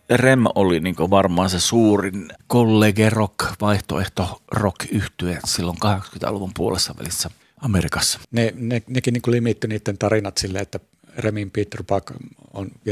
Rem oli niin varmaan se suurin college rock, vaihtoehto rock-yhtye silloin 80-luvun puolessa välissä Amerikassa. Nekin niin limittyi niiden tarinat silleen, että Remin Peter Buck on